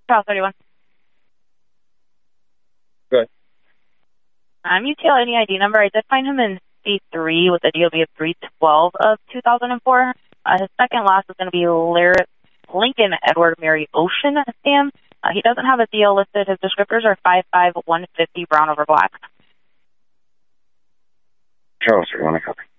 Charles 31. Good. UTL any ID number. I did find him in C3 with a DOB of 312 of 2004. His second loss is going to be Lincoln Edward Mary Ocean Sam. He doesn't have a DL listed. His descriptors are 5'5", 150, brown over black. Charles 31, I copy.